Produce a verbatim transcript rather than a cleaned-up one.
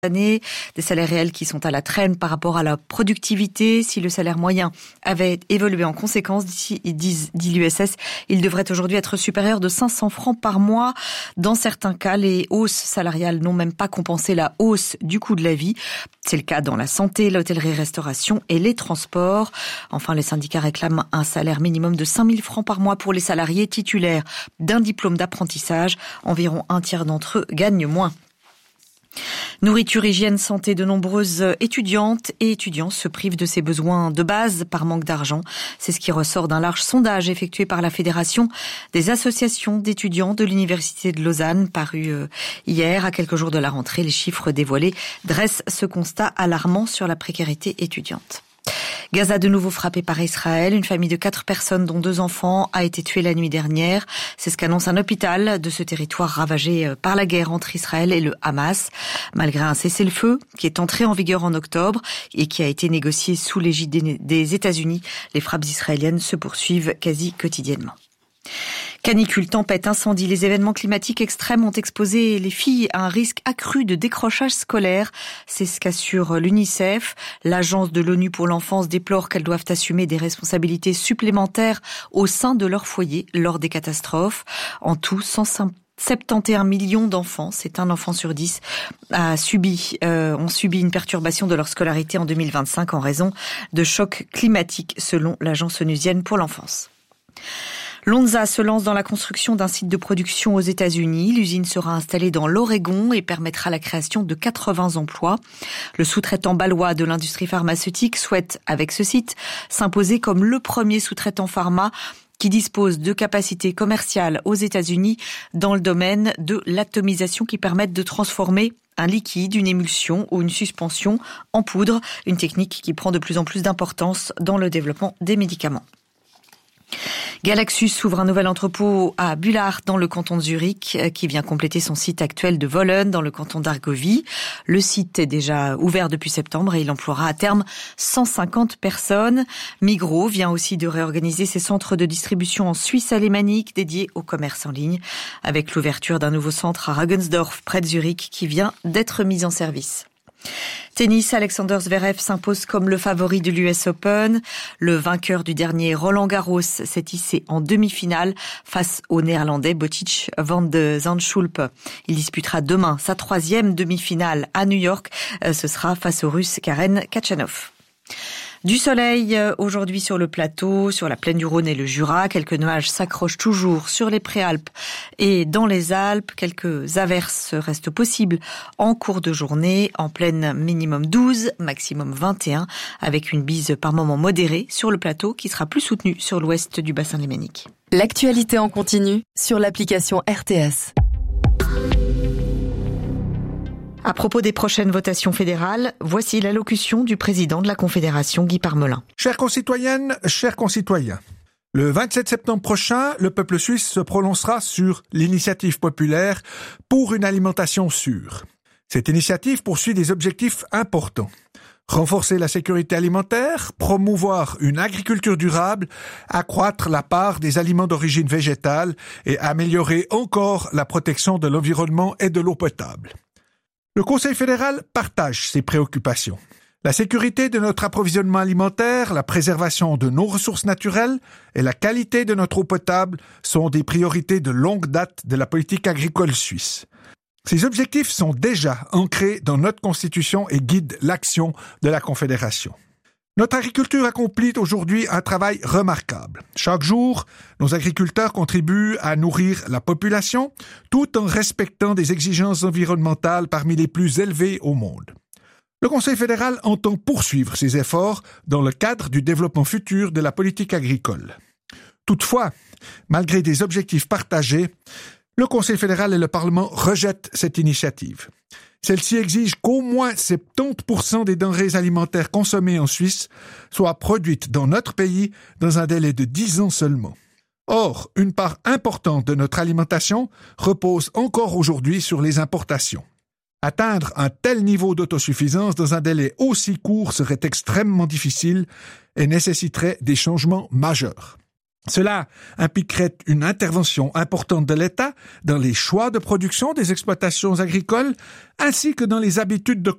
Année, des salaires réels qui sont à la traîne par rapport à la productivité. Si le salaire moyen avait évolué en conséquence, dit, dit l'U S S, il devrait aujourd'hui être supérieur de cinq cents francs par mois. Dans certains cas, les hausses salariales n'ont même pas compensé la hausse du coût de la vie. C'est le cas dans la santé, l'hôtellerie-restauration et les transports. Enfin, les syndicats réclament un salaire minimum de cinq mille francs par mois pour les salariés titulaires d'un diplôme d'apprentissage. Environ un tiers d'entre eux gagnent moins. Nourriture, hygiène, santé, de nombreuses étudiantes et étudiants se privent de ces besoins de base par manque d'argent. C'est ce qui ressort d'un large sondage effectué par la Fédération des associations d'étudiants de l'Université de Lausanne, paru hier. À quelques jours de la rentrée, les chiffres dévoilés dressent ce constat alarmant sur la précarité étudiante. Gaza de nouveau frappé par Israël. Une famille de quatre personnes, dont deux enfants, a été tuée la nuit dernière. C'est ce qu'annonce un hôpital de ce territoire ravagé par la guerre entre Israël et le Hamas. Malgré un cessez-le-feu qui est entré en vigueur en octobre et qui a été négocié sous l'égide des États-Unis, les frappes israéliennes se poursuivent quasi quotidiennement. Canicule, tempête, incendie, les événements climatiques extrêmes ont exposé les filles à un risque accru de décrochage scolaire. C'est ce qu'assure l'UNICEF. L'agence de l'ONU pour l'enfance déplore qu'elles doivent assumer des responsabilités supplémentaires au sein de leur foyer lors des catastrophes. En tout, cent soixante et un millions d'enfants, c'est un enfant sur dix, a subi, euh, ont subi une perturbation de leur scolarité en deux mille vingt-cinq en raison de chocs climatiques, selon l'agence onusienne pour l'enfance. Lonza se lance dans la construction d'un site de production aux États-Unis. L'usine sera installée dans l'Oregon et permettra la création de quatre-vingts emplois. Le sous-traitant bâlois de l'industrie pharmaceutique souhaite, avec ce site, s'imposer comme le premier sous-traitant pharma qui dispose de capacités commerciales aux États-Unis dans le domaine de l'atomisation qui permettent de transformer un liquide, une émulsion ou une suspension en poudre, une technique qui prend de plus en plus d'importance dans le développement des médicaments. Galaxus ouvre un nouvel entrepôt à Bullard dans le canton de Zurich qui vient compléter son site actuel de Wollen dans le canton d'Argovie. Le site est déjà ouvert depuis septembre et il emploiera à terme cent cinquante personnes. Migros vient aussi de réorganiser ses centres de distribution en Suisse alémanique dédiés au commerce en ligne avec l'ouverture d'un nouveau centre à Regensdorf près de Zurich qui vient d'être mis en service. Tennis, Alexander Zverev s'impose comme le favori de l'U S Open. Le vainqueur du dernier Roland Garros s'est hissé en demi-finale face au Néerlandais Botic van de Zandschulp. Il disputera demain sa troisième demi-finale à New York. Ce sera face au Russe Karen Khachanov. Du soleil aujourd'hui sur le plateau, sur la plaine du Rhône et le Jura. Quelques nuages s'accrochent toujours sur les Préalpes et dans les Alpes. Quelques averses restent possibles en cours de journée. En plaine, minimum douze, maximum vingt et un, avec une bise par moments modérée sur le plateau qui sera plus soutenue sur l'ouest du bassin lémanique. L'actualité en continu sur l'application R T S. À propos des prochaines votations fédérales, voici l'allocution du président de la Confédération, Guy Parmelin. Chères concitoyennes, chers concitoyens, le vingt-sept septembre prochain, le peuple suisse se prononcera sur l'initiative populaire pour une alimentation sûre. Cette initiative poursuit des objectifs importants. Renforcer la sécurité alimentaire, promouvoir une agriculture durable, accroître la part des aliments d'origine végétale et améliorer encore la protection de l'environnement et de l'eau potable. Le Conseil fédéral partage ces préoccupations. La sécurité de notre approvisionnement alimentaire, la préservation de nos ressources naturelles et la qualité de notre eau potable sont des priorités de longue date de la politique agricole suisse. Ces objectifs sont déjà ancrés dans notre Constitution et guident l'action de la Confédération. Notre agriculture accomplit aujourd'hui un travail remarquable. Chaque jour, nos agriculteurs contribuent à nourrir la population tout en respectant des exigences environnementales parmi les plus élevées au monde. Le Conseil fédéral entend poursuivre ces efforts dans le cadre du développement futur de la politique agricole. Toutefois, malgré des objectifs partagés, le Conseil fédéral et le Parlement rejettent cette initiative. Celle-ci exige qu'au moins soixante-dix pour cent des denrées alimentaires consommées en Suisse soient produites dans notre pays dans un délai de dix ans seulement. Or, une part importante de notre alimentation repose encore aujourd'hui sur les importations. Atteindre un tel niveau d'autosuffisance dans un délai aussi court serait extrêmement difficile et nécessiterait des changements majeurs. Cela impliquerait une intervention importante de l'État dans les choix de production des exploitations agricoles ainsi que dans les habitudes de